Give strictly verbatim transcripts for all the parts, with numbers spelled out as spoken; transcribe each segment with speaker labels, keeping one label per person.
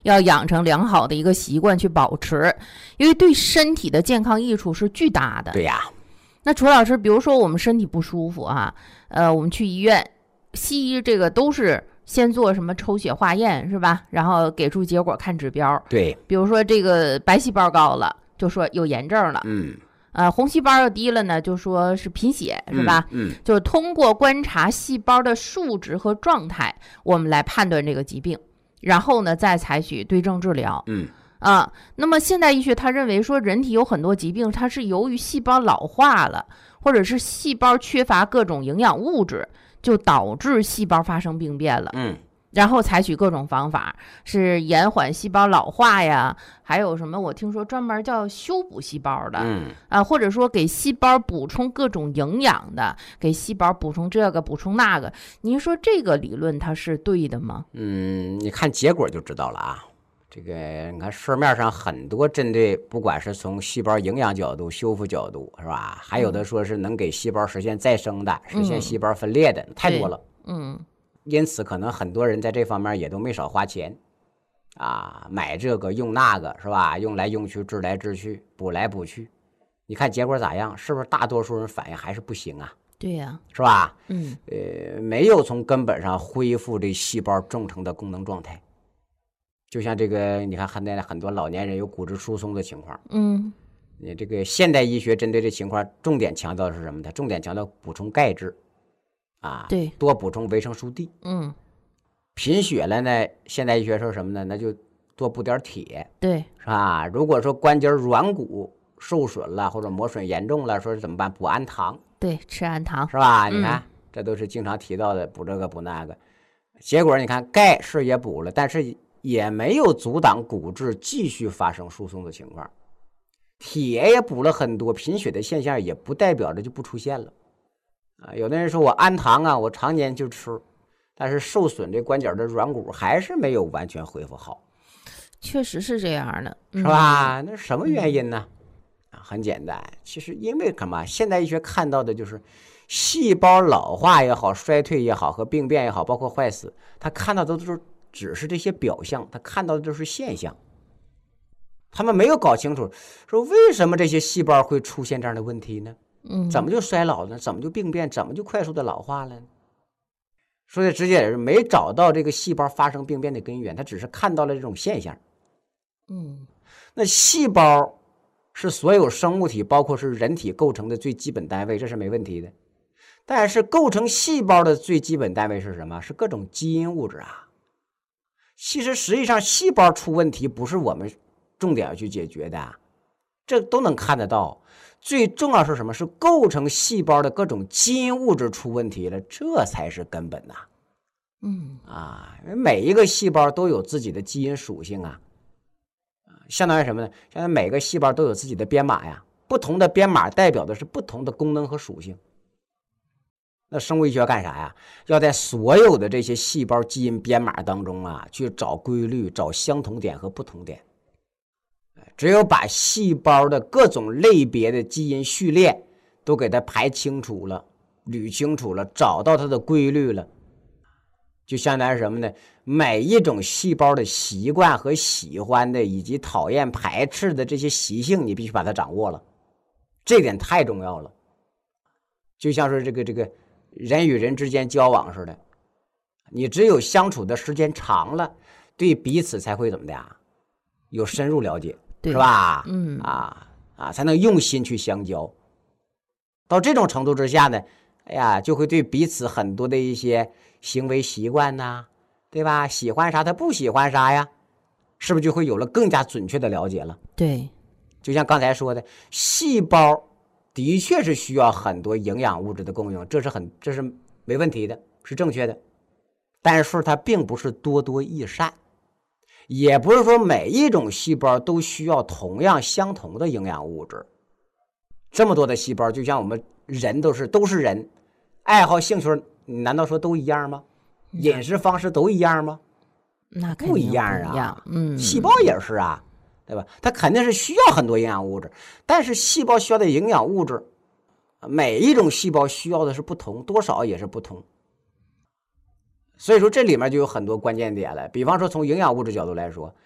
Speaker 1: 要养成良好的一个习惯去保持，因为对身体的健康益处是巨大的。
Speaker 2: 对呀。
Speaker 1: 那楚老师，比如说我们身体不舒服啊，呃，我们去医院，西医这个都是先做什么抽血化验是吧？然后给出结果看指标。
Speaker 2: 对，
Speaker 1: 比如说这个白细胞高了，就说有炎症了。
Speaker 2: 嗯，
Speaker 1: 呃，红细胞要低了呢，就说是贫血是吧？
Speaker 2: 嗯，嗯
Speaker 1: 就通过观察细胞的数值和状态，我们来判断这个疾病，然后呢再采取对症治疗。
Speaker 2: 嗯。
Speaker 1: 啊，那么现代医学他认为说，人体有很多疾病，它是由于细胞老化了，或者是细胞缺乏各种营养物质，就导致细胞发生病变了。
Speaker 2: 嗯，
Speaker 1: 然后采取各种方法，是延缓细胞老化呀，还有什么我听说专门叫修补细胞的，
Speaker 2: 嗯
Speaker 1: 啊，或者说给细胞补充各种营养的，给细胞补充这个补充那个。您说这个理论它是对的吗？
Speaker 2: 嗯，你看结果就知道了啊。这个你看市面上很多针对不管是从细胞营养角度、修复角度是吧，还有的说是能给细胞实现再生的、实现细胞分裂的，太多了。
Speaker 1: 嗯，
Speaker 2: 因此可能很多人在这方面也都没少花钱啊，买这个用那个是吧，用来用去，治来治去，补来补去。你看结果咋样？是不是大多数人反应还是不行啊？
Speaker 1: 对呀、
Speaker 2: 是吧？
Speaker 1: 嗯，
Speaker 2: 呃，没有从根本上恢复这细胞正常的功能状态。就像这个，你看现在很多老年人有骨质疏松的情况，
Speaker 1: 嗯，
Speaker 2: 你这个现代医学针对这情况，重点强调的是什么呢？重点强调补充钙质，啊，
Speaker 1: 对，
Speaker 2: 多补充维生素 D。
Speaker 1: 嗯，
Speaker 2: 贫血了呢，现代医学说什么呢？那就多补点铁，
Speaker 1: 对，
Speaker 2: 是吧？如果说关节软骨受损了或者磨损严重了，说是怎么办？补氨糖，
Speaker 1: 对，吃氨糖
Speaker 2: 是吧？
Speaker 1: 嗯
Speaker 2: 你看，这都是经常提到的，补这个补那个。结果你看，钙是也补了，但是也没有阻挡骨质继续发生疏松的情况。铁也补了很多，贫血的现象也不代表着就不出现了啊。有的人说我氨糖啊，我常年就吃，但是受损这关节的软骨还是没有完全恢复好，
Speaker 1: 确实是这样的，
Speaker 2: 是吧？那是什么原因呢？啊，很简单，其实因为什么？现代医学看到的就是细胞老化也好，衰退也好，和病变也好，包括坏死，他看到的都是只是这些表象，他看到的都是现象。他们没有搞清楚，说为什么这些细胞会出现这样的问题呢？
Speaker 1: 嗯，
Speaker 2: 怎么就衰老呢？怎么就病变？怎么就快速的老化了呢？所以直接也是没找到这个细胞发生病变的根源，他只是看到了这种现象。
Speaker 1: 嗯，
Speaker 2: 那细胞是所有生物体，包括是人体构成的最基本单位，这是没问题的。但是构成细胞的最基本单位是什么？是各种基因物质啊。其实实际上细胞出问题不是我们重点要去解决的，这都能看得到。最重要是什么？是构成细胞的各种基因物质出问题了，这才是根本呐。
Speaker 1: 嗯
Speaker 2: 啊，每一个细胞都有自己的基因属性啊，相当于什么呢？相当于每个细胞都有自己的编码呀，不同的编码代表的是不同的功能和属性。那生物医学要干啥呀？要在所有的这些细胞基因编码当中啊，去找规律，找相同点和不同点。只有把细胞的各种类别的基因序列都给它排清楚了、捋清楚了，找到它的规律了，就相当于什么呢？每一种细胞的习惯和喜欢的以及讨厌排斥的这些习性，你必须把它掌握了，这点太重要了。就像是这个这个人与人之间交往似的，你只有相处的时间长了，对彼此才会怎么的呀？有深入了解，是吧？
Speaker 1: 嗯
Speaker 2: 啊啊，才能用心去相交。到这种程度之下呢，哎呀，就会对彼此很多的一些行为习惯呐，对吧？喜欢啥，他不喜欢啥呀，是不是就会有了更加准确的了解了？
Speaker 1: 对，
Speaker 2: 就像刚才说的，细胞的确是需要很多营养物质的供应，这是很这是没问题的，是正确的。但是它并不是多多益善，也不是说每一种细胞都需要同样相同的营养物质。这么多的细胞，就像我们人都是都是人，爱好兴趣难道说都一样吗？饮食方式都一样吗？
Speaker 1: 那
Speaker 2: 不一样啊，
Speaker 1: 不一样嗯，
Speaker 2: 细胞也是啊，对吧？它肯定是需要很多营养物质，但是细胞需要的营养物质，每一种细胞需要的是不同，多少也是不同。所以说这里面就有很多关键点了。比方说从营养物质角度来说，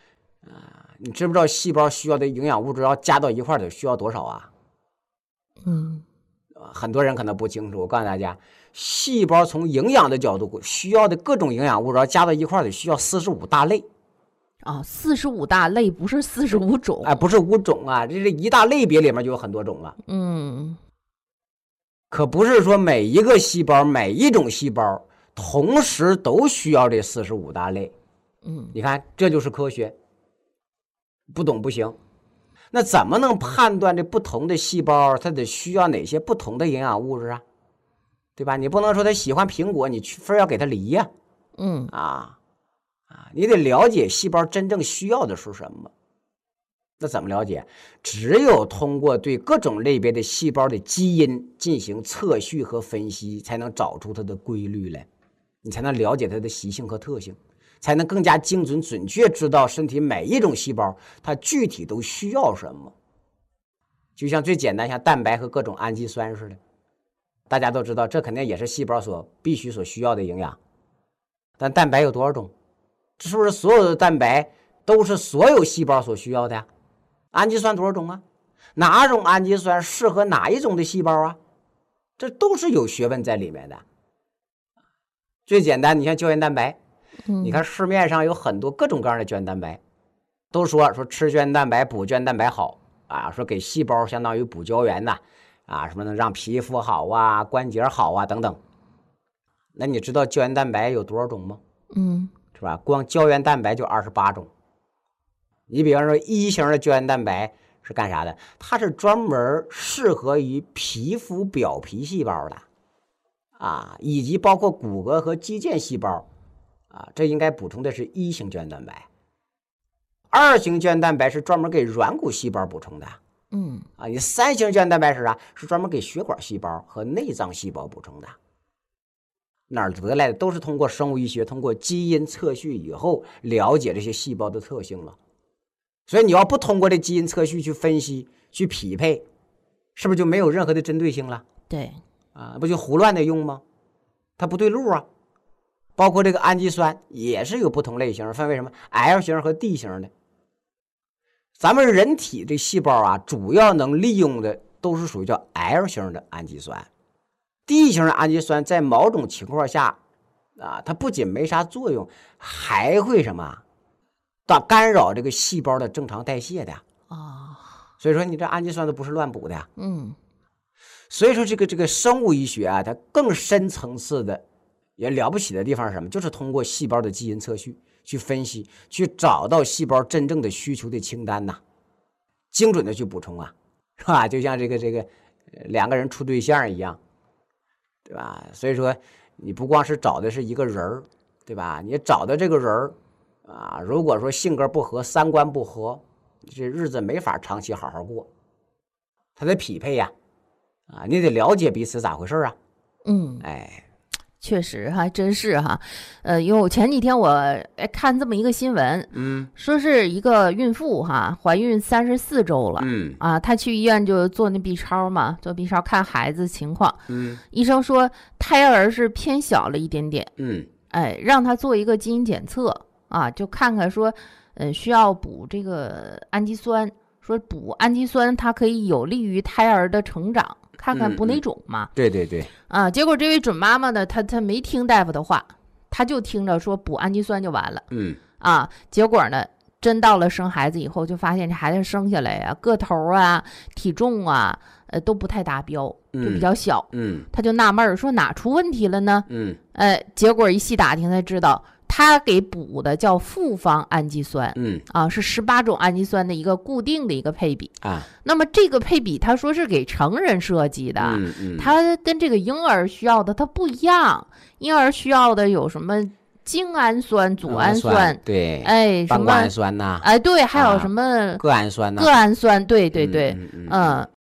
Speaker 2: 啊，你知不知道细胞需要的营养物质要加到一块儿得需要多少啊？
Speaker 1: 嗯，
Speaker 2: 很多人可能不清楚，我告诉大家，细胞从营养的角度需要的各种营养物质要加到一块儿得需要四十五大类。
Speaker 1: 啊，四十五大类不是四十五种，
Speaker 2: 哎，不是五种啊，这是一大类别里面就有很多种了。
Speaker 1: 嗯，
Speaker 2: 可不是说每一个细胞每一种细胞同时都需要这四十五大类。
Speaker 1: 嗯，
Speaker 2: 你看这就是科学，不懂不行。那怎么能判断这不同的细胞它得需要哪些不同的营养物质啊？对吧？你不能说它喜欢苹果，你非要给它梨呀、
Speaker 1: 啊。嗯
Speaker 2: 啊啊，你得了解细胞真正需要的是什么。那怎么了解？只有通过对各种类别的细胞的基因进行测序和分析，才能找出它的规律来，你才能了解它的习性和特性，才能更加精准准确知道身体每一种细胞它具体都需要什么。就像最简单像蛋白和各种氨基酸似的，大家都知道这肯定也是细胞所必须所需要的营养。但蛋白有多少种？这是不是所有的蛋白都是所有细胞所需要的呀？氨基酸多少种啊？哪种氨基酸适合哪一种的细胞啊？这都是有学问在里面的。最简单，你像胶原蛋白，你看市面上有很多各种各样的胶原蛋白，都说说吃胶原蛋白补胶原蛋白好啊，说给细胞相当于补胶原呐，啊，什么能让皮肤好啊，关节好啊等等。那你知道胶原蛋白有多少种吗？
Speaker 1: 嗯，
Speaker 2: 是吧？光胶原蛋白就二十八种。你比方说一型的胶原蛋白是干啥的？它是专门适合于皮肤表皮细胞的啊，以及包括骨骼和肌腱细胞啊，这应该补充的是一型胶原蛋白。二型胶原蛋白是专门给软骨细胞补充的。
Speaker 1: 嗯
Speaker 2: 啊，你三型胶原蛋白是啥？是专门给血管细胞和内脏细胞补充的。哪儿得来的？都是通过生物医学，通过基因测序以后了解这些细胞的特性了。所以你要不通过这基因测序去分析、去匹配，是不是就没有任何的针对性了？
Speaker 1: 对，
Speaker 2: 啊，不就胡乱的用吗？它不对路啊。包括这个氨基酸也是有不同类型，分为什么 L 型和 D 型的。咱们人体这细胞啊，主要能利用的都是属于叫 L 型的氨基酸。D 型的氨基酸在某种情况下啊，它不仅没啥作用，还会什么到干扰这个细胞的正常代谢的
Speaker 1: 啊。
Speaker 2: 所以说你这氨基酸都不是乱补的。
Speaker 1: 嗯，
Speaker 2: 所以说这个这个生物医学啊，它更深层次的也了不起的地方是什么？就是通过细胞的基因测序去分析，去找到细胞真正的需求的清单呐，精准的去补充啊，是吧？就像这个这个两个人处对象一样，对吧？所以说你不光是找的是一个人儿，对吧？你找的这个人儿啊，如果说性格不合、三观不合，这日子没法长期好好过。他得匹配呀，啊，你得了解彼此咋回事啊。
Speaker 1: 嗯，
Speaker 2: 哎。
Speaker 1: 确实还真是哈，呃，因为我前几天我看这么一个新闻，
Speaker 2: 嗯，
Speaker 1: 说是一个孕妇哈，怀孕三十四周了，
Speaker 2: 嗯
Speaker 1: 啊，她去医院就做那 B 超嘛，做 B 超看孩子情况，
Speaker 2: 嗯，
Speaker 1: 医生说胎儿是偏小了一点点，
Speaker 2: 嗯，
Speaker 1: 哎，让她做一个基因检测啊，就看看说，呃，需要补这个氨基酸，说补氨基酸它可以有利于胎儿的成长。看看补哪种嘛、
Speaker 2: 嗯嗯？对对对，
Speaker 1: 啊，结果这位准妈妈呢，她她没听大夫的话，她就听着说补氨基酸就完了。
Speaker 2: 嗯
Speaker 1: 啊，结果呢，真到了生孩子以后，就发现这孩子生下来啊，个头啊、体重啊，呃，都不太达标，就比较小。
Speaker 2: 嗯，
Speaker 1: 她就纳闷儿，说哪出问题了呢？
Speaker 2: 嗯，
Speaker 1: 呃，结果一细打听才知道。他给补的叫复方氨基酸，
Speaker 2: 嗯
Speaker 1: 啊，是十八种氨基酸的一个固定的一个配比
Speaker 2: 啊。
Speaker 1: 那么这个配比，他说是给成人设计的，
Speaker 2: 嗯嗯，
Speaker 1: 它跟这个婴儿需要的它不一样。婴儿需要的有什么精氨酸、组氨酸，
Speaker 2: 对，
Speaker 1: 哎，什么
Speaker 2: 半胱氨酸呐，
Speaker 1: 哎，对，还有什么
Speaker 2: 个氨酸呐，
Speaker 1: 个氨酸，对对对，
Speaker 2: 嗯
Speaker 1: 嗯，